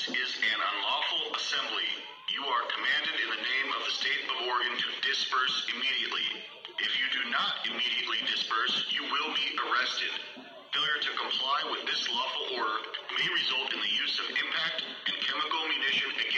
This is an unlawful assembly. You are commanded in the name of the state of Oregon to disperse immediately. If you do not immediately disperse, you will be arrested. Failure to comply with this lawful order may result in the use of impact and chemical munition against